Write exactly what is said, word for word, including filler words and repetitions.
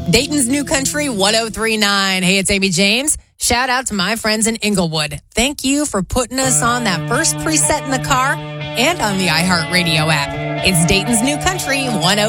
Dayton's New Country one oh three point nine. Hey, it's Amy James. Shout out to my friends in Inglewood. Thank you for putting us on that first preset in the car and on the iHeartRadio app. It's Dayton's New Country one oh three point nine.